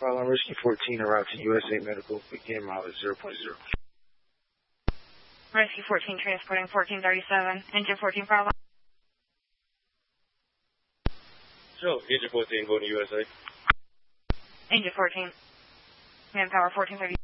File on Rescue 14 en route to USA Medical. Begin mileage 0.0. Rescue 14 transporting 1437. Engine 14 file line. Joe, Engine 14 going to USA. Engine 14. Manpower 1430.